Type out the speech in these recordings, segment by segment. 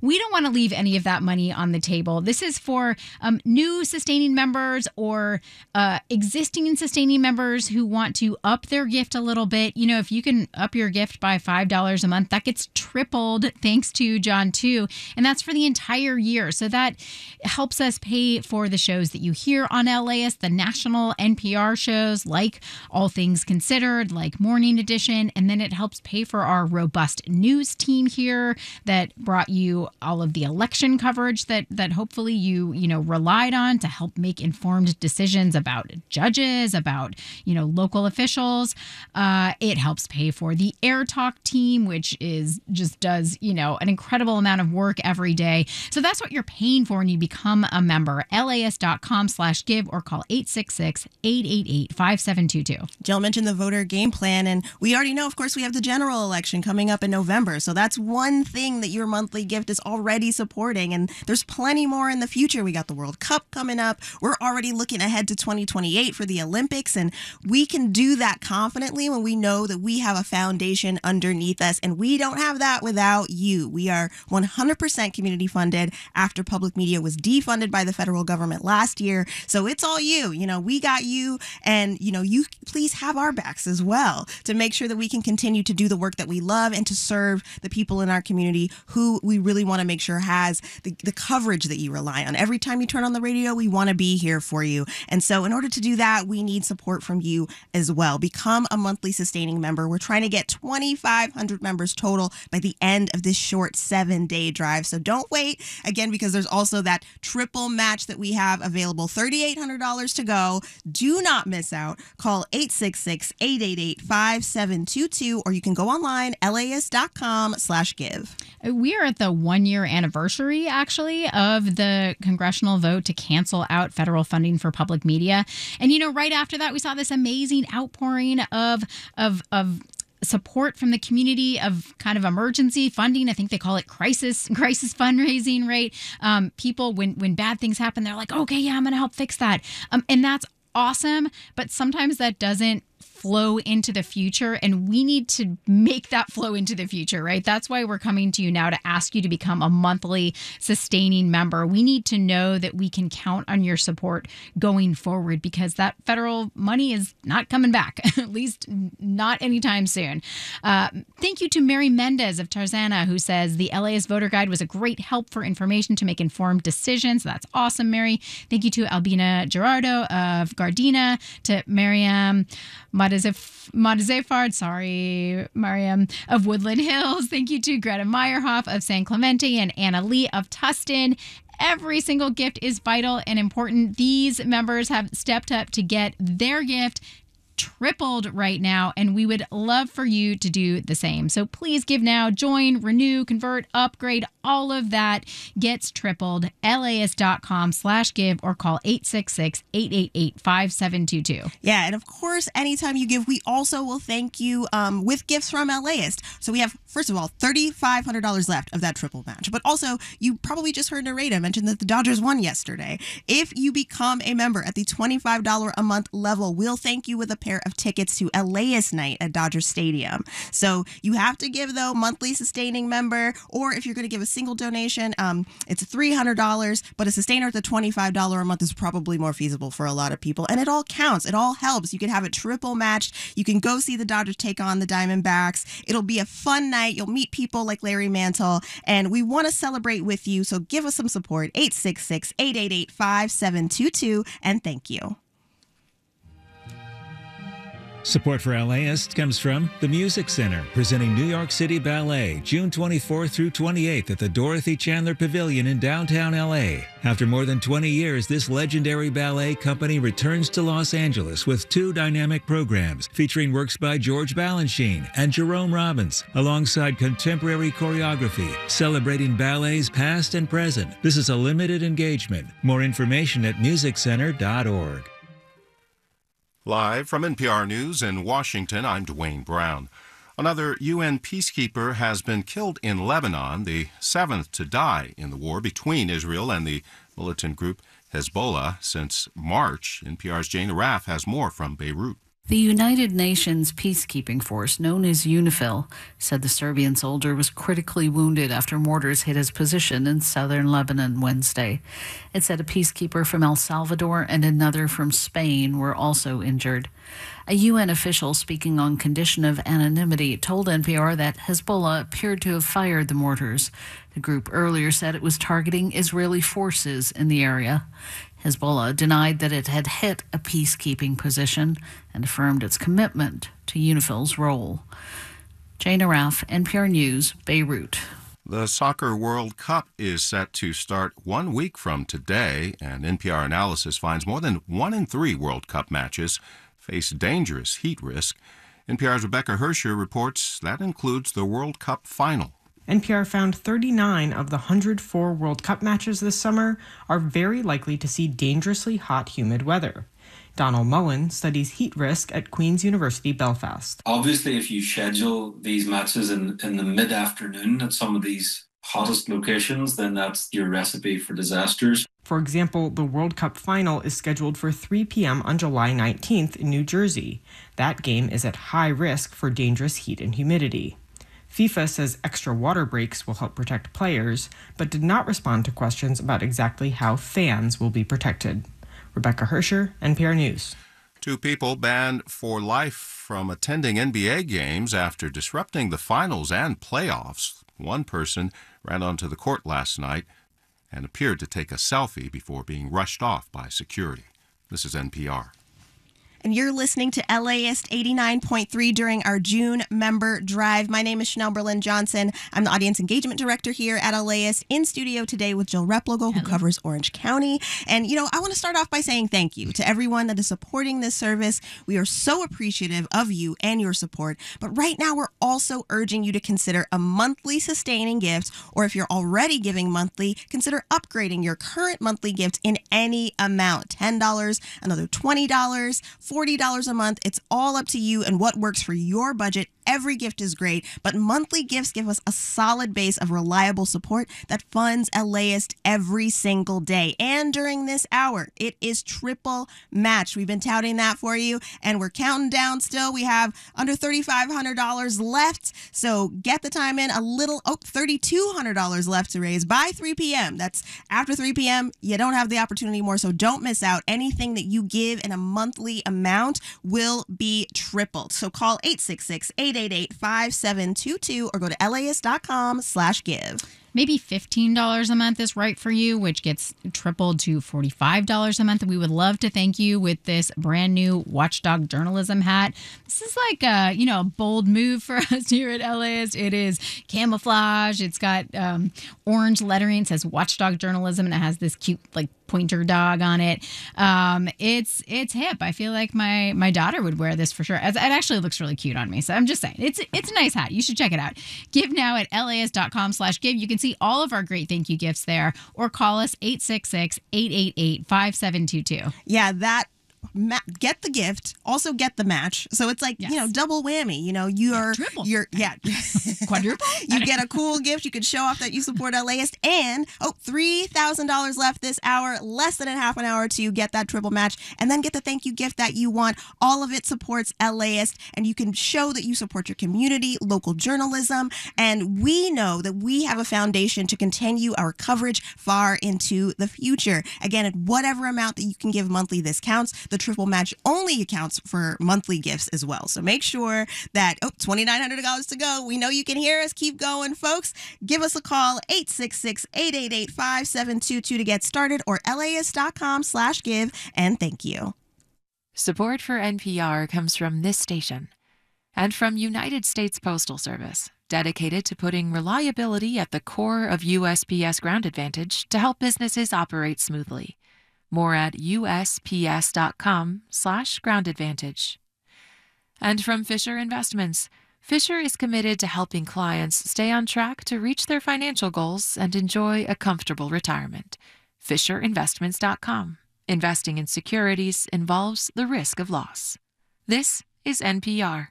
we don't want to leave any of that money on the table. This is for new sustaining members or existing sustaining members who want to up their gift a little bit. You know, if you can up your gift by $5 a month, that gets tripled thanks to John too. And that's for the entire year. So that helps us pay for the shows that you hear on LAist, the national NPR shows like All Things Considered, like Morning Edition. And then it helps pay for our robust news team here that brought you all of the election coverage that hopefully you relied on to help make informed decisions about judges, about, local officials. It helps pay for the Air Talk team, which does an incredible amount of work every day. So that's what you're paying for when you become a member. LAist.com/give or call 866-888-5722. Jill mentioned the voter game plan, and we already know, of course, we have the general election coming up in November. So that's one thing that your monthly gift is already supporting. And there's plenty more in the future. We got the World Cup coming up. We're already looking ahead to 2028 for the Olympics. And we can do that confidently when we know that we have a foundation underneath us. And we don't have that without you. We are 100% community funded after public media was defunded by the federal government last year. So it's all you. We got you. And, you please have our backs as well to make sure that we can continue to do the work that we love and to serve the people in our community who we really want to make sure has the coverage that you rely on. Every time you turn on the radio, we want to be here for you. And so in order to do that, we need support from you as well. Become a monthly sustaining member. We're trying to get 2,500 members total by the end of this short 7-day drive. So don't wait, again, because there's also that triple match that we have available. $3,800 to go. Do not miss out. Call 866-888-5722, or you can go online, laist.com/give. We are at the 1-year anniversary, actually, of the congressional vote to cancel out federal funding for public media. And, right after that, we saw this amazing outpouring of support from the community of kind of emergency funding. I think they call it crisis fundraising, right? People, when bad things happen, they're like, okay, yeah, I'm going to help fix that. And that's awesome. But sometimes that doesn't flow into the future, and we need to make that flow into the future, right? That's why we're coming to you now to ask you to become a monthly sustaining member. We need to know that we can count on your support going forward, because that federal money is not coming back, at least not anytime soon. Thank you to Mary Mendez of Tarzana, who says the LAist Voter Guide was a great help for information to make informed decisions. That's awesome, Mary. Thank you to Albina Gerardo of Gardena, to Miriam Montezefard, sorry, Mariam, of Woodland Hills. Thank you to Greta Meyerhoff of San Clemente and Anna Lee of Tustin. Every single gift is vital and important. These members have stepped up to get their gift tripled right now, and we would love for you to do the same. So please give now, join, renew, convert, upgrade, all of that gets tripled. LAist.com/give or call 866-888-5722. Yeah, and of course, anytime you give, we also will thank you with gifts from LAist. So we have, first of all, $3,500 left of that triple match. But also, you probably just heard Nareda mention that the Dodgers won yesterday. If you become a member at the $25 a month level, we'll thank you with a pair of tickets to LAist night at Dodger Stadium. So you have to give, though, monthly sustaining member, or if you're going to give a single donation, it's $300, but a sustainer at the $25 a month is probably more feasible for a lot of people. And it all counts. It all helps. You can have it triple matched. You can go see the Dodgers take on the Diamondbacks. It'll be a fun night. You'll meet people like Larry Mantle, and we want to celebrate with you. So give us some support. 866-888-5722, and thank you. Support for LAist comes from the Music Center, presenting New York City Ballet, June 24th through 28th at the Dorothy Chandler Pavilion in downtown LA. After more than 20 years, this legendary ballet company returns to Los Angeles with 2 dynamic programs featuring works by George Balanchine and Jerome Robbins, alongside contemporary choreography, celebrating ballets past and present. This is a limited engagement. More information at musiccenter.org. Live from NPR News in Washington, I'm Dwayne Brown. Another UN peacekeeper has been killed in Lebanon, the 7th to die in the war between Israel and the militant group Hezbollah since March. NPR's Jane Arraf has more from Beirut. The United Nations peacekeeping force, known as UNIFIL, said the Serbian soldier was critically wounded after mortars hit his position in southern Lebanon Wednesday. It said a peacekeeper from El Salvador and another from Spain were also injured. A UN official speaking on condition of anonymity told NPR that Hezbollah appeared to have fired the mortars. The group earlier said it was targeting Israeli forces in the area. Hezbollah denied that it had hit a peacekeeping position and affirmed its commitment to UNIFIL's role. Jane Araf, NPR News, Beirut. The Soccer World Cup is set to start 1 week from today, and NPR analysis finds more than 1 in 3 World Cup matches face dangerous heat risk. NPR's Rebecca Hersher reports that includes the World Cup final. NPR found 39 of the 104 World Cup matches this summer are very likely to see dangerously hot, humid weather. Donald Mullen studies heat risk at Queen's University, Belfast. Obviously, if you schedule these matches in the mid-afternoon at some of these hottest locations, then that's your recipe for disasters. For example, the World Cup final is scheduled for 3 p.m. on July 19th in New Jersey. That game is at high risk for dangerous heat and humidity. FIFA says extra water breaks will help protect players, but did not respond to questions about exactly how fans will be protected. Rebecca Hersher, NPR News. 2 people banned for life from attending NBA games after disrupting the finals and playoffs. One person ran onto the court last night and appeared to take a selfie before being rushed off by security. This is NPR. And you're listening to LAist 89.3 during our June member drive. My name is Chanel Berlin-Johnson. I'm the audience engagement director here at LAist, in studio today with Jill Replogle, who covers Orange County. And, I want to start off by saying thank you to everyone that is supporting this service. We are so appreciative of you and your support. But right now, we're also urging you to consider a monthly sustaining gift, or if you're already giving monthly, consider upgrading your current monthly gift in any amount. $10, another $20, $40 a month. It's all up to you and what works for your budget. Every gift is great, but monthly gifts give us a solid base of reliable support that funds LAist every single day. And during this hour, it is triple matched. We've been touting that for you, and we're counting down still. We have under $3,500 left, so get the time in. $3,200 left to raise by 3 p.m. That's after 3 p.m. You don't have the opportunity more, so don't miss out. Anything that you give in a monthly amount will be tripled. So call 866-888-5722 or go to laist.com/give. Maybe $15 a month is right for you, which gets tripled to $45 a month. And we would love to thank you with this brand new Watchdog Journalism hat. This is like a bold move for us here at LAist. It is camouflage. It's got orange lettering. It says Watchdog Journalism, and it has this cute pointer dog on it. It's hip. I feel like my daughter would wear this for sure. It actually looks really cute on me. So I'm just saying, it's a nice hat. You should check it out. Give now at laist.com/give. You can see all of our great thank you gifts there, or call us 866-888-5722. Yeah, get the gift, also get the match. So it's like, double whammy. Triple. Quadruple. You get a cool gift. You can show off that you support LAist. And, $3,000 left this hour, less than a half an hour to get that triple match. And then get the thank you gift that you want. All of it supports LAist. And you can show that you support your community, local journalism. And we know that we have a foundation to continue our coverage far into the future. Again, at whatever amount that you can give monthly, this counts. The triple match only accounts for monthly gifts as well. So make sure that, $2,900 to go. We know you can hear us. Keep going, folks. Give us a call, 866-888-5722 to get started, or laist.com/give. And thank you. Support for NPR comes from this station and from United States Postal Service, dedicated to putting reliability at the core of USPS Ground Advantage to help businesses operate smoothly. More at usps.com/groundadvantage. And from Fisher Investments. Fisher is committed to helping clients stay on track to reach their financial goals and enjoy a comfortable retirement. FisherInvestments.com. Investing in securities involves the risk of loss. This is NPR.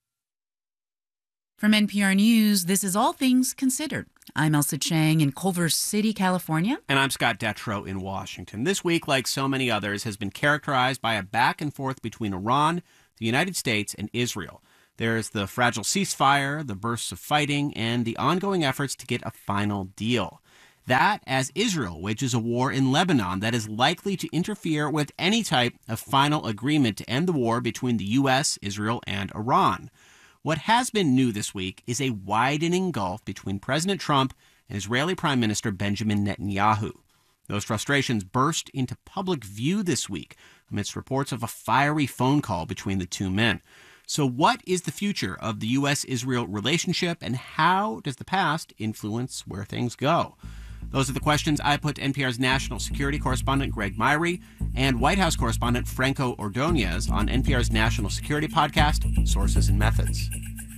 From NPR News, this is All Things Considered. I'm Elsa Chang in Culver City, California. And I'm Scott Detrow in Washington. This week, like so many others, has been characterized by a back and forth between Iran, the the United States and Israel. There's the fragile ceasefire, the bursts of fighting, and the ongoing efforts to get a final deal. That as Israel wages a war in Lebanon that is likely to interfere with any type of final agreement to end the war between the U.S., Israel, and Iran. What has been new this week is a widening gulf between President Trump and Israeli Prime Minister Benjamin Netanyahu. Those frustrations burst into public view this week amidst reports of a fiery phone call between the two men. So what is the future of the U.S.-Israel relationship, and how does the past influence where things go? Those are the questions I put to NPR's national security correspondent Greg Myrie and White House correspondent Franco Ordonez on NPR's national security podcast, Sources and Methods.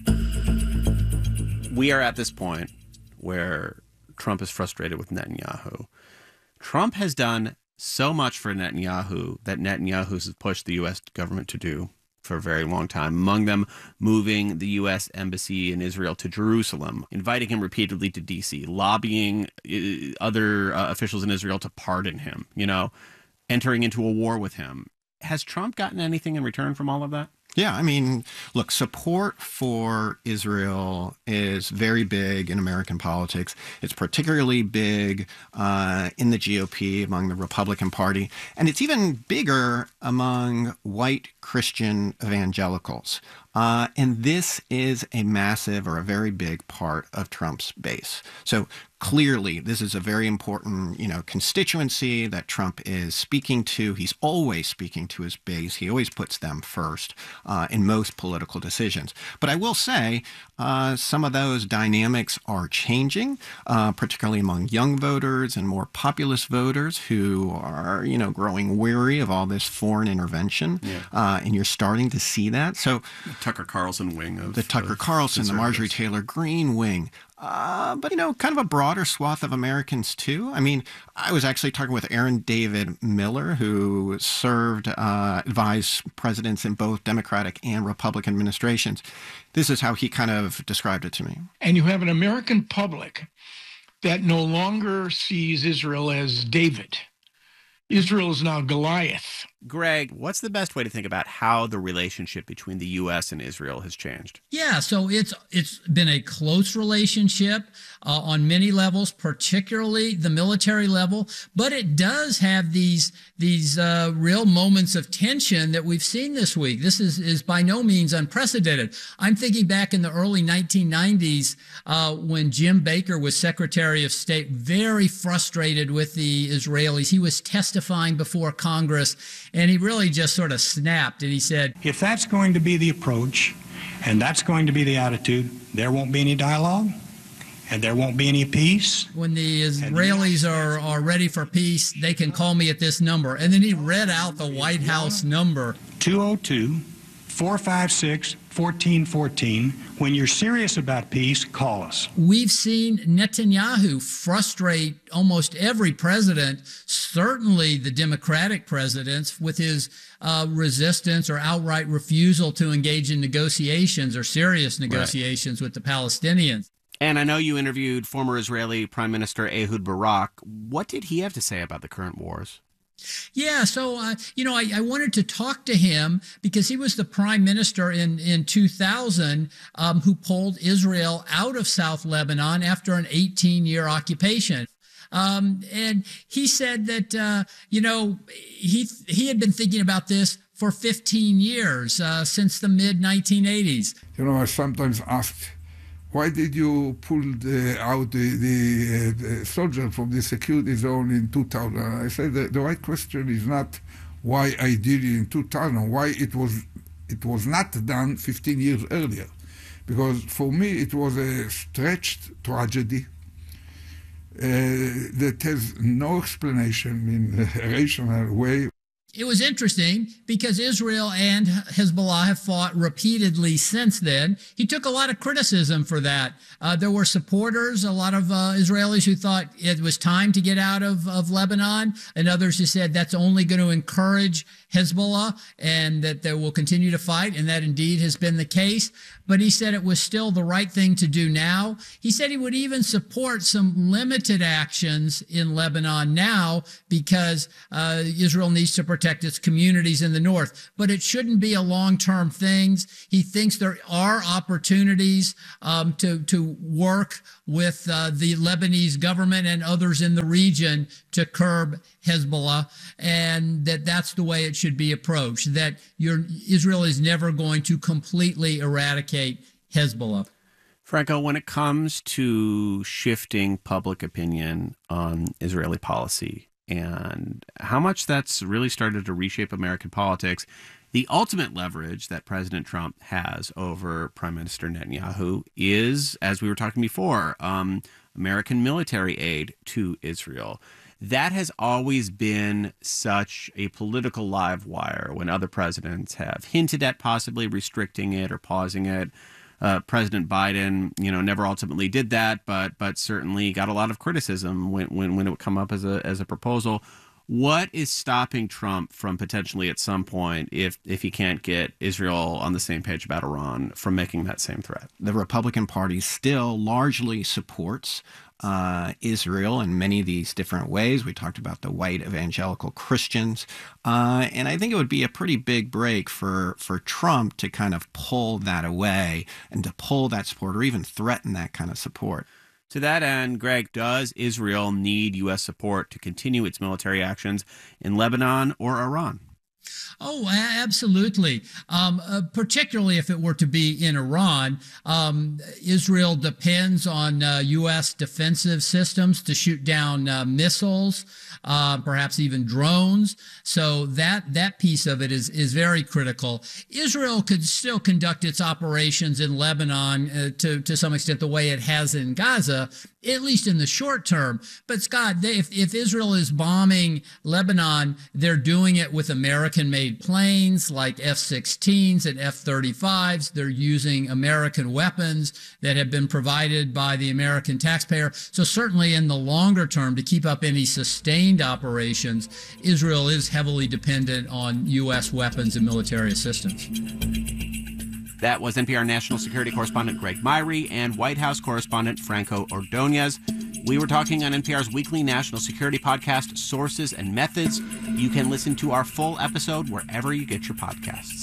We are at this point where Trump is frustrated with Netanyahu. Trump has done so much for Netanyahu that Netanyahu has pushed the U.S. government to do for a very long time, among them moving the U.S. embassy in Israel to Jerusalem, inviting him repeatedly to D.C., lobbying other officials in Israel to pardon him, entering into a war with him. Has Trump gotten anything in return from all of that? Yeah, I mean, look, support for Israel is very big in American politics. It's particularly big in the GOP, among the Republican Party. And it's even bigger among white Christian evangelicals. And this is a massive or a very big part of Trump's base. So clearly, this is a very important, constituency that Trump is speaking to. He's always speaking to his base. He always puts them first in most political decisions. But I will say some of those dynamics are changing, particularly among young voters and more populist voters who are, growing weary of all this foreign intervention. Yeah. And you're starting to see that. So the Tucker Carlson wing of the Tucker Carlson, the Marjorie Taylor Greene wing. But, kind of a broader swath of Americans, too. I mean, I was actually talking with Aaron David Miller, who served, advised presidents in both Democratic and Republican administrations. This is how he kind of described it to me. And you have an American public that no longer sees Israel as David. Israel is now Goliath. Greg, what's the best way to think about how the relationship between the U.S. and Israel has changed? Yeah, so it's been a close relationship on many levels, particularly the military level, but it does have these real moments of tension that we've seen this week. This is by no means unprecedented. I'm thinking back in the early 1990s when Jim Baker was Secretary of State, very frustrated with the Israelis. He was testifying before Congress, and he really just sort of snapped, and he said, if that's going to be the approach and that's going to be the attitude, there won't be any dialogue and there won't be any peace. When the Israelis are ready for peace, they can call me at this number. And then he read out the White House number. 202-456-1414. When you're serious about peace, call us. We've seen Netanyahu frustrate almost every president, certainly the Democratic presidents, with his resistance or outright refusal to engage in negotiations or serious negotiations with the Palestinians. And I know you interviewed former Israeli Prime Minister Ehud Barak. What did he have to say about the current wars? Yeah, so, I wanted to talk to him because he was the prime minister in 2000 who pulled Israel out of South Lebanon after an 18-year occupation. And he said that, he had been thinking about this for 15 years, since the mid-1980s. I sometimes ask, why did you pull out the soldier from the security zone in 2000? I said the right question is not why I did it in 2000, why it was not done 15 years earlier. Because for me it was a stretched tragedy that has no explanation in a rational way. It was interesting because Israel and Hezbollah have fought repeatedly since then. He took a lot of criticism for that. There were supporters, a lot of Israelis who thought it was time to get out of Lebanon, and others who said that's only going to encourage Hezbollah and that they will continue to fight, and that indeed has been the case. But he said it was still the right thing to do now. He said he would even support some limited actions in Lebanon now because Israel needs to protect protect its communities in the north. But it shouldn't be a long-term thing. He thinks there are opportunities to work with the Lebanese government and others in the region to curb Hezbollah, and that's the way it should be approached, that Israel is never going to completely eradicate Hezbollah. Franco, when it comes to shifting public opinion on Israeli policy and how much that's really started to reshape American politics, the ultimate leverage that President Trump has over Prime Minister Netanyahu is, as we were talking before, American military aid to Israel. That has always been such a political live wire when other presidents have hinted at possibly restricting it or pausing it. President Biden, never ultimately did that, but certainly got a lot of criticism when it would come up as a proposal. What is stopping Trump from potentially at some point, if he can't get Israel on the same page about Iran, from making that same threat? The Republican Party still largely supports Israel in many of these different ways. We talked about the white evangelical Christians. And I think it would be a pretty big break for Trump to kind of pull that away and to pull that support or even threaten that kind of support. To that end, Greg, does Israel need U.S. support to continue its military actions in Lebanon or Iran? Oh, absolutely. Particularly if it were to be in Iran, Israel depends on U.S. defensive systems to shoot down missiles, perhaps even drones. So that piece of it is very critical. Israel could still conduct its operations in Lebanon to some extent the way it has in Gaza, at least in the short term. But Scott, if Israel is bombing Lebanon, they're doing it with American-made planes like F-16s and F-35s. They're using American weapons that have been provided by the American taxpayer. So certainly in the longer term, to keep up any sustained operations, Israel is heavily dependent on U.S. weapons and military assistance. That was NPR national security correspondent Greg Myrie and White House correspondent Franco Ordonez. We were talking on NPR's weekly national security podcast, Sources and Methods. You can listen to our full episode wherever you get your podcasts.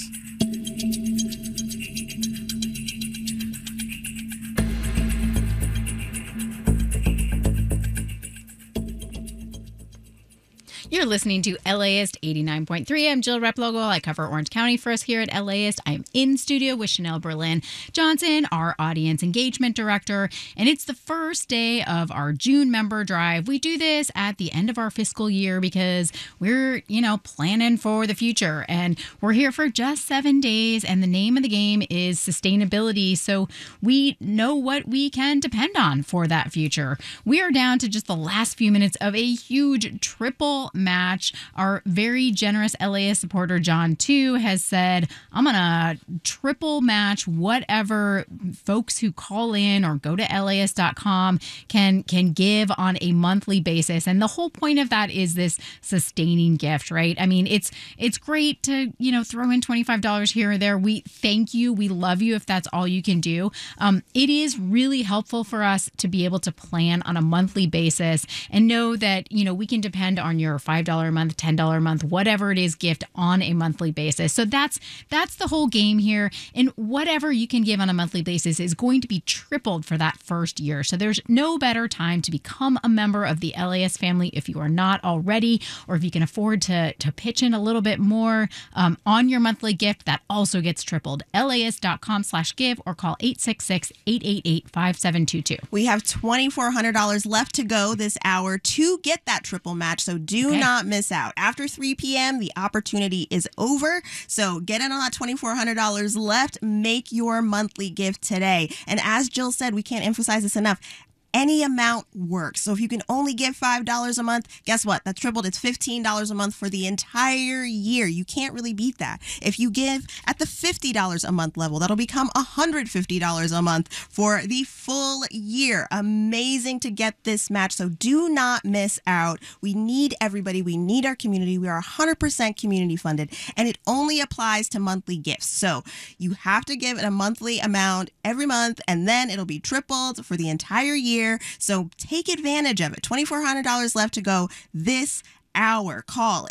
You're listening to LAist 89.3. I'm Jill Replogle. I cover Orange County for us here at LAist. I'm in studio with Chanel Berlin Johnson, our audience engagement director, and it's the first day of our June member drive. We do this at the end of our fiscal year because we're, planning for the future, and we're here for just 7 days, and the name of the game is sustainability, so we know what we can depend on for that future. We are down to just the last few minutes of a huge triple match. Our very generous LAist supporter John 2 has said, I'm gonna triple match whatever folks who call in or go to LAist.com can give on a monthly basis. And the whole point of that is this sustaining gift, right? I mean, it's great to throw in $25 here or there. We thank you, we love you if that's all you can do. It is really helpful for us to be able to plan on a monthly basis and know that we can depend on your $5 a month, $10 a month, whatever it is, gift on a monthly basis. So that's the whole game here. And whatever you can give on a monthly basis is going to be tripled for that first year. So there's no better time to become a member of the LAist family if you are not already, or if you can afford to pitch in a little bit more on your monthly gift, that also gets tripled. LAist.com/give or call 866-888-5722. We have $2,400 left to go this hour to get that triple match. So do not miss out. After 3 p.m., the opportunity is over. So get in on that $2,400 left. Make your monthly gift today. And as Jill said, we can't emphasize this enough. Any amount works. So if you can only give $5 a month, guess what? That's tripled. It's $15 a month for the entire year. You can't really beat that. If you give at the $50 a month level, that'll become $150 a month for the full year. Amazing to get this match. So do not miss out. We need everybody. We need our community. We are 100% community funded, and it only applies to monthly gifts. So you have to give it a monthly amount every month, and then it'll be tripled for the entire year. So take advantage of it. $2,400 left to go this hour. Call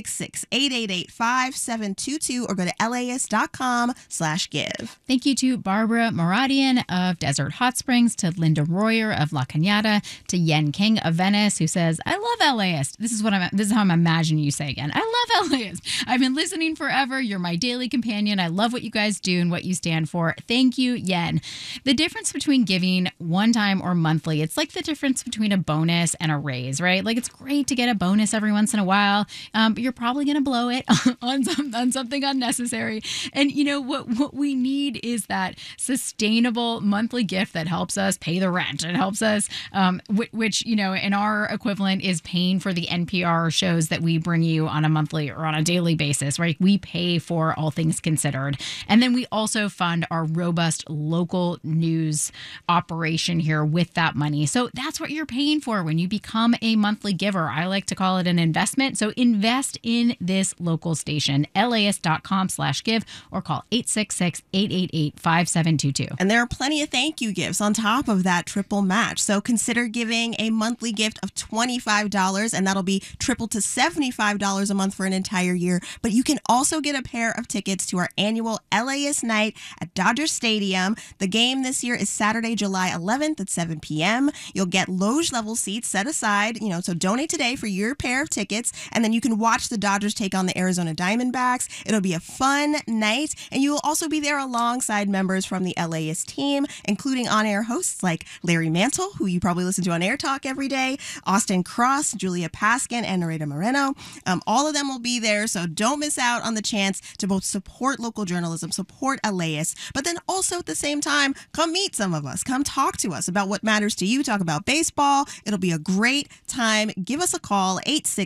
866-888-5722 or go to LAist.com/give. Thank you to Barbara Moradian of Desert Hot Springs, to Linda Royer of La Cañada, to Yen King of Venice, who says, I love LAist. This is how I'm imagining you say again. I love LAist. I've been listening forever. You're my daily companion. I love what you guys do and what you stand for. Thank you, Yen. The difference between giving one time or monthly, it's like the difference between a bonus and a raise, right? Like, it's great to get a bonus every once in a while, but you're probably going to blow it on something unnecessary. And you know what we need is that sustainable monthly gift that helps us pay the rent. It helps us, which you know, in our equivalent is paying for the NPR shows that we bring you on a monthly or on a daily basis, right? We pay for All Things Considered, and then we also fund our robust local news operation here with that money. So that's what you're paying for when you become a monthly giver. I like to call it an investment. So invest in this local station, LAist.com/give, or call 866-888-5722. And there are plenty of thank you gifts on top of that triple match. So consider giving a monthly gift of $25, and that'll be triple to $75 a month for an entire year. But you can also get a pair of tickets to our annual LAist night at Dodger Stadium. The game this year is Saturday, July 11th at 7 p.m. You'll get loge level seats set aside, so donate today for your pair of tickets, and then you can watch the Dodgers take on the Arizona Diamondbacks. It'll be a fun night, and you will also be there alongside members from the LAist team, including on-air hosts like Larry Mantle, who you probably listen to on Air Talk every day, Austin Cross, Julia Paskin, and Nareda Moreno. All of them will be there, so don't miss out on the chance to both support local journalism, support LAist, but then also at the same time, come meet some of us. Come talk to us about what matters to you. Talk about baseball. It'll be a great time. Give us a call,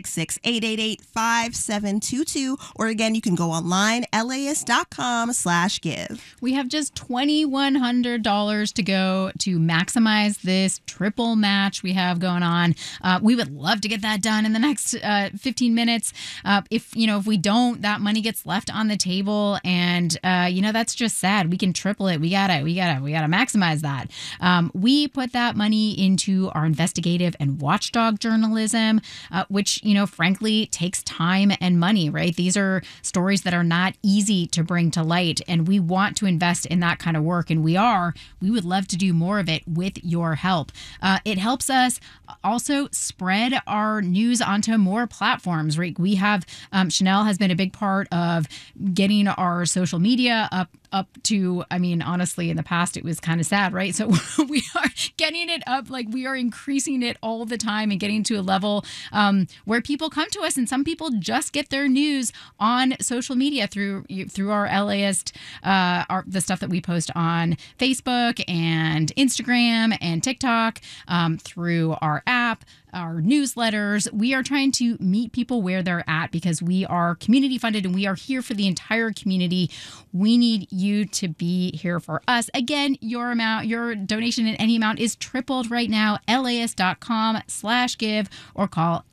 866-888-5722, or again, you can go online, LAist.com/give. We have just $2,100 to go to maximize this triple match we have going on. We would love to get that done in the next 15 minutes. If we don't, that money gets left on the table, and that's just sad. We can triple it. We gotta maximize that. We put that money into our investigative and watchdog journalism, which frankly takes time and money. Right? These are stories that are not easy to bring to light, and we want to invest in that kind of work, and we would love to do more of it with your help. It helps us also spread our news onto more platforms, right? We have Chanel has been a big part of getting our social media up to, honestly, in the past, it was kind of sad, right? So we are getting it up, like we are increasing it all the time and getting to a level where people come to us, and some people just get their news on social media through our LAist, the stuff that we post on Facebook and Instagram and TikTok, through our app, our newsletters. We are trying to meet people where they're at because we are community funded and we are here for the entire community. We need you to be here for us. Again, your donation in any amount is tripled right now. LAist.com/give or call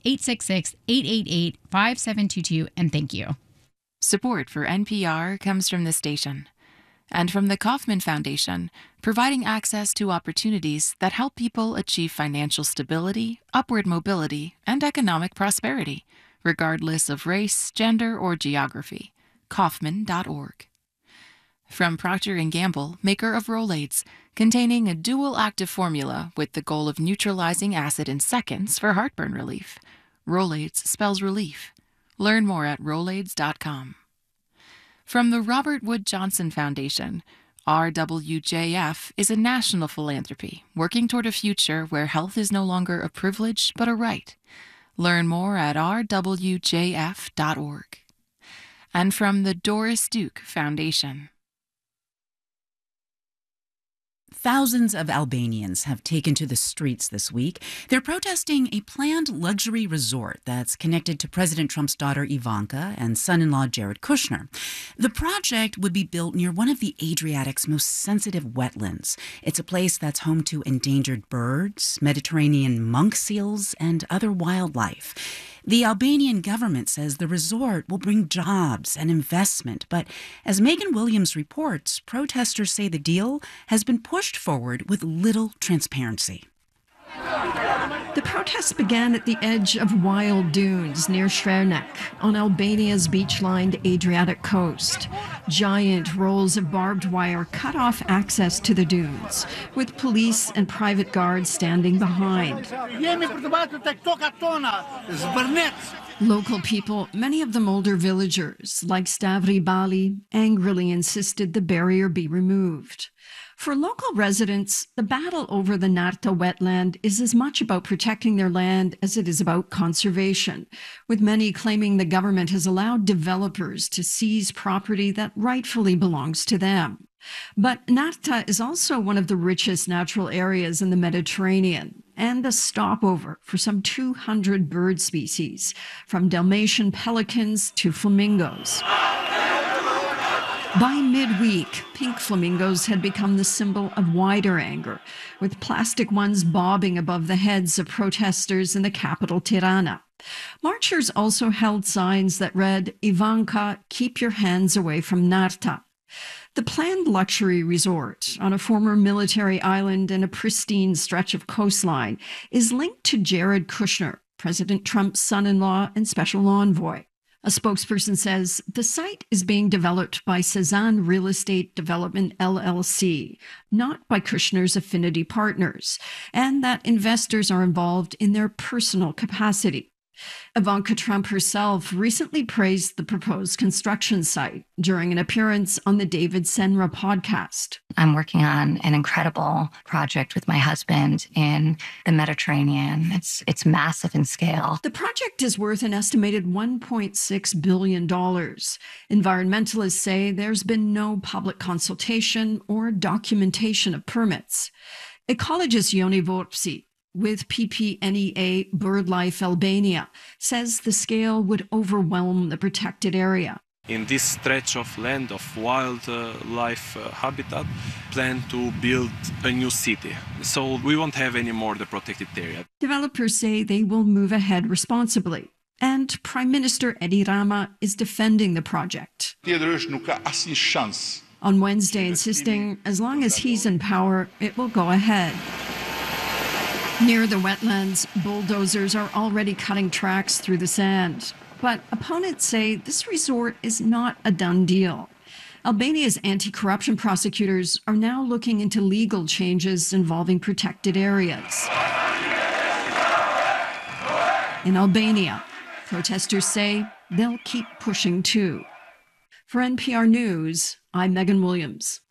866-888-5722, and thank you. Support for NPR comes from the station and from the Kauffman Foundation, providing access to opportunities that help people achieve financial stability, upward mobility, and economic prosperity, regardless of race, gender, or geography. Kauffman.org. From Procter & Gamble, maker of Rolaids, containing a dual active formula with the goal of neutralizing acid in seconds for heartburn relief. Rolaids spells relief. Learn more at Rolaids.com. From the Robert Wood Johnson Foundation, RWJF is a national philanthropy working toward a future where health is no longer a privilege but a right. Learn more at rwjf.org. And from the Doris Duke Foundation. Thousands of Albanians have taken to the streets this week. They're protesting a planned luxury resort that's connected to President Trump's daughter Ivanka and son-in-law Jared Kushner. The project would be built near one of the Adriatic's most sensitive wetlands. It's a place that's home to endangered birds, Mediterranean monk seals, and other wildlife. The Albanian government says the resort will bring jobs and investment, but as Megan Williams reports, protesters say the deal has been pushed forward with little transparency. The protests began at the edge of wild dunes near Šernik on Albania's beach-lined Adriatic coast. Giant rolls of barbed wire cut off access to the dunes, with police and private guards standing behind. Local people, many of them older villagers, like Stavri Bali, angrily insisted the barrier be removed. For local residents, the battle over the Narta wetland is as much about protecting their land as it is about conservation, with many claiming the government has allowed developers to seize property that rightfully belongs to them. But Narta is also one of the richest natural areas in the Mediterranean and a stopover for some 200 bird species, from Dalmatian pelicans to flamingos. By midweek, pink flamingos had become the symbol of wider anger, with plastic ones bobbing above the heads of protesters in the capital, Tirana. Marchers also held signs that read, "Ivanka, keep your hands away from Narta." The planned luxury resort on a former military island and a pristine stretch of coastline is linked to Jared Kushner, President Trump's son-in-law and special envoy. A spokesperson says the site is being developed by Cezanne Real Estate Development LLC, not by Kushner's affinity partners, and that investors are involved in their personal capacity. Ivanka Trump herself recently praised the proposed construction site during an appearance on the David Senra podcast. I'm working on an incredible project with my husband in the Mediterranean. It's massive in scale. The project is worth an estimated $1.6 billion. Environmentalists say there's been no public consultation or documentation of permits. Ecologist Yoni Vorpsi with PPNEA BirdLife Albania says the scale would overwhelm the protected area. In this stretch of land of wildlife habitat, plan to build a new city. So we won't have any more the protected area. Developers say they will move ahead responsibly. And Prime Minister Edi Rama is defending the project. On Wednesday, insisting as long as he's in power, it will go ahead. Near the wetlands, bulldozers are already cutting tracks through the sand. But opponents say this resort is not a done deal. Albania's anti-corruption prosecutors are now looking into legal changes involving protected areas. In Albania, protesters say they'll keep pushing too. For NPR News, I'm Megan Williams.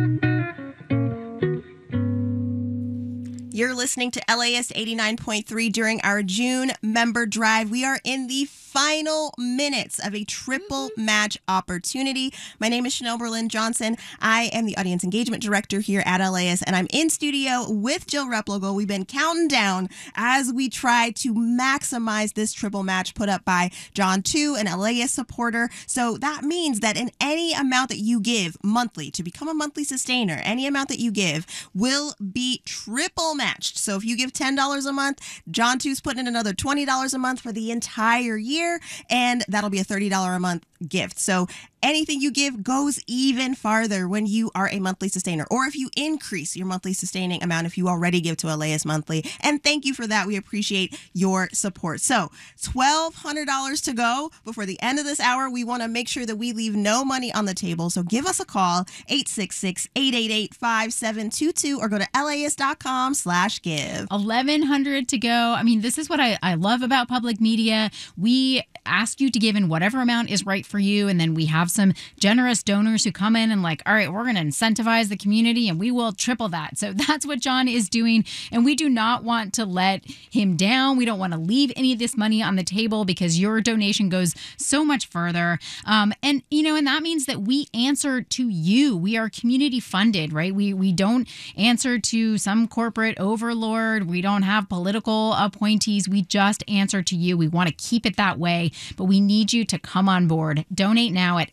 You're listening to LAist 89.3 during our June member drive. We are in the final minutes of a triple match opportunity. My name is Chanel Berlin-Johnson. I am the audience engagement director here at LAist, and I'm in studio with Jill Replogle. We've been counting down as we try to maximize this triple match put up by John Tu, an LAist supporter. So that means that in any amount that you give monthly to become a monthly sustainer, any amount that you give will be triple matched. So if you give $10 a month, John Tu's putting in another $20 a month for the entire year, and that'll be a $30 a month gift. So anything you give goes even farther when you are a monthly sustainer, or if you increase your monthly sustaining amount if you already give to LAist monthly. And thank you for that. We appreciate your support. So $1,200 to go before the end of this hour. We want to make sure that we leave no money on the table. So give us a call, 866-888-5722, or go to LAist.com/give. $1,100 to go. I mean, this is what I love about public media. We ask you to give in whatever amount is right for you, and then we have some generous donors who come in and like, all right, we're going to incentivize the community and we will triple that. So that's what John is doing, and we do not want to let him down. We don't want to leave any of this money on the table because your donation goes so much further. And that means that we answer to you. We are community funded, right? We don't answer to some corporate overlord. We don't have political appointees. We just answer to you. We want to keep it that way, but we need you to come on board. Donate now at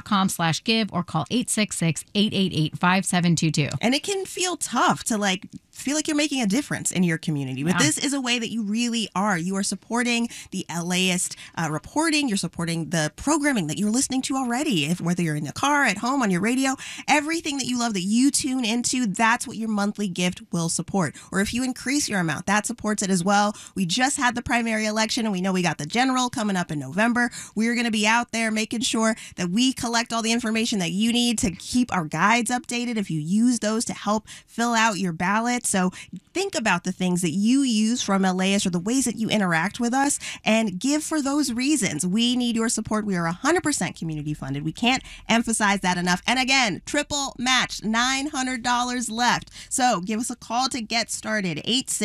LAist.com/give or call 866-888-5722. And it can feel tough to feel like you're making a difference in your community. But this is a way that you really are. You are supporting the LAist reporting. You're supporting the programming that you're listening to already, whether you're in the car, at home, on your radio, everything that you love that you tune into, that's what your monthly gift will support. Or if you increase your amount, that supports it as well. We just had the primary election, and we know we got the general coming up in November. We're going to be out there making sure that we collect all the information that you need to keep our guides updated if you use those to help fill out your ballot. So think about the things that you use from LAist or the ways that you interact with us and give for those reasons. We need your support. We are 100% community funded. We can't emphasize that enough. And again, triple match, $900 left. So give us a call to get started,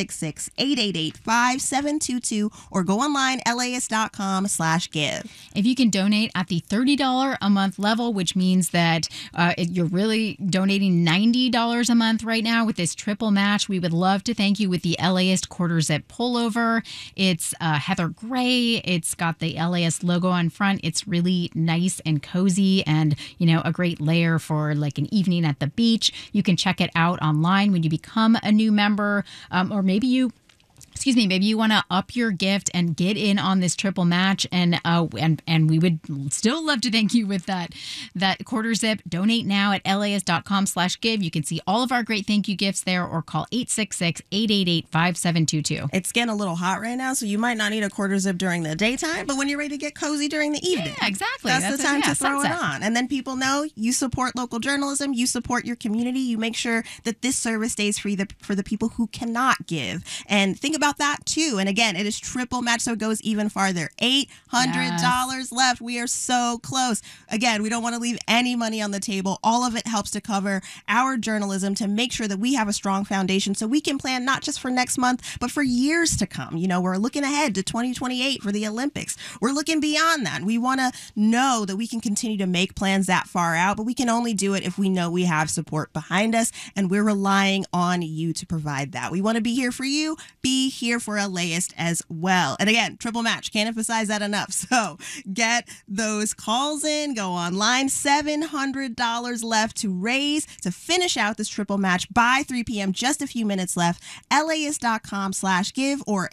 866-888-5722, or go online, laist.com/give. If you can donate at the $30 a month level, which means that you're really donating $90 a month right now with this triple match, we would love to thank you with the LAist quarter zip pullover. It's heather gray. It's got the LAist logo on front. It's really nice and cozy and, a great layer for like an evening at the beach. You can check it out online when you become a new member, or maybe you want to up your gift and get in on this triple match, and we would still love to thank you with that quarter zip. Donate now at laist.com/give. You can see all of our great thank you gifts there, or call 866-888-5722. It's getting a little hot right now, so you might not need a quarter zip during the daytime, but when you're ready to get cozy during the evening, exactly, that's the time to throw sunset. it on. And then people know you support local journalism, you support your community, you make sure that this service stays free for the people who cannot give. And think about that too. And again, it is triple match, so it goes even farther. $800 left. We are so close. Again, we don't want to leave any money on the table. All of it helps to cover our journalism, to make sure that we have a strong foundation so we can plan not just for next month, but for years to come. We're looking ahead to 2028 for the Olympics. We're looking beyond that. We want to know that we can continue to make plans that far out, but we can only do it if we know we have support behind us, and we're relying on you to provide that. We want to be here for you, be here for LAist as well. And again, triple match, can't emphasize that enough. So get those calls in, go online. $700 left to raise to finish out this triple match by 3 p.m. Just a few minutes left. laist.com/give or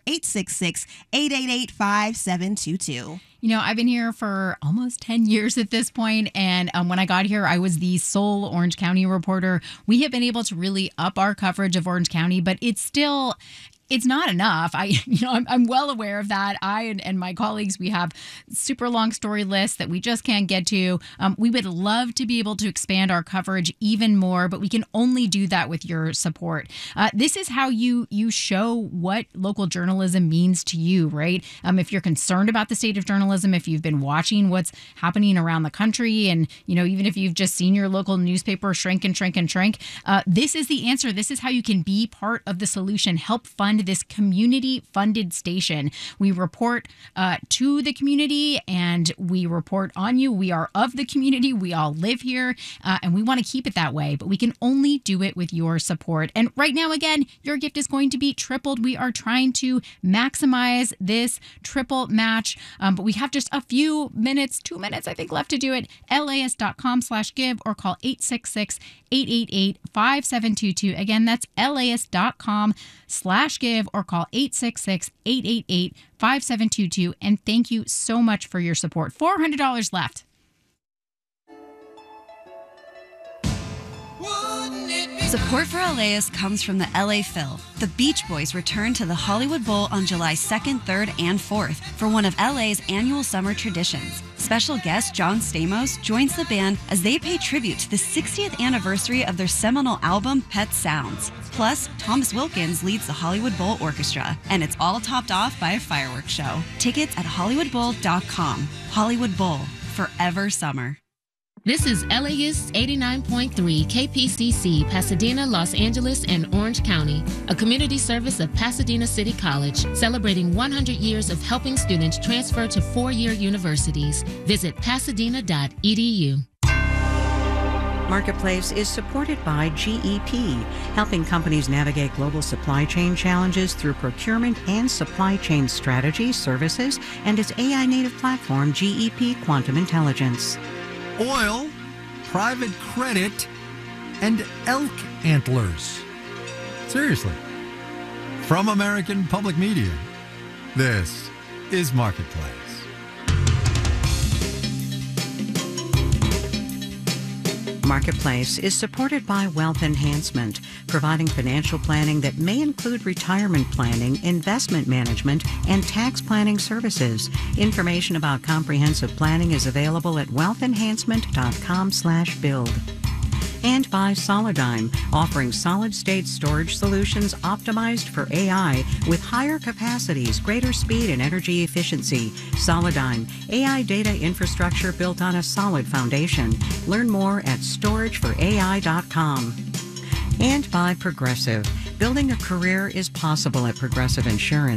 866-888-5722. I've been here for almost 10 years at this point, and when I got here, I was the sole Orange County reporter. We have been able to really up our coverage of Orange County, but it's not enough. I'm well aware of that. I and my colleagues, we have super long story lists that we just can't get to. We would love to be able to expand our coverage even more, but we can only do that with your support. This is how you show what local journalism means to you, right? If you're concerned about the state of journalism, if you've been watching what's happening around the country, and even if you've just seen your local newspaper shrink and shrink and shrink, this is the answer. This is how you can be part of the solution. Help fund this community-funded station. We report to the community, and we report on you. We are of the community. We all live here, and we want to keep it that way, but we can only do it with your support. And right now, again, your gift is going to be tripled. We are trying to maximize this triple match, but we have just a few minutes, 2 minutes, I think, left to do it. laist.com/give or call 866-888-5722. Again, that's laist.com/give or call 866-888-5722. And thank you so much for your support. $400 left. Support for LAist comes from the LA Phil. The Beach Boys return to the Hollywood Bowl on July 2nd, 3rd, and 4th for one of LA's annual summer traditions. Special guest John Stamos joins the band as they pay tribute to the 60th anniversary of their seminal album, Pet Sounds. Plus, Thomas Wilkins leads the Hollywood Bowl Orchestra, and it's all topped off by a fireworks show. Tickets at hollywoodbowl.com. Hollywood Bowl, forever summer. This is LAist 89.3 KPCC, Pasadena, Los Angeles, and Orange County, a community service of Pasadena City College, celebrating 100 years of helping students transfer to four-year universities. Visit pasadena.edu. Marketplace is supported by GEP, helping companies navigate global supply chain challenges through procurement and supply chain strategy, services, and its AI-native platform, GEP Quantum Intelligence. Oil, private credit, and elk antlers. Seriously. From American Public Media, this is Marketplace. Marketplace is supported by Wealth Enhancement, providing financial planning that may include retirement planning, investment management, and tax planning services. Information about comprehensive planning is available at wealthenhancement.com/build. And by Solidigm, offering solid-state storage solutions optimized for AI with higher capacities, greater speed, and energy efficiency. Solidigm, AI data infrastructure built on a solid foundation. Learn more at storageforai.com. And by Progressive, building a career is possible at Progressive Insurance.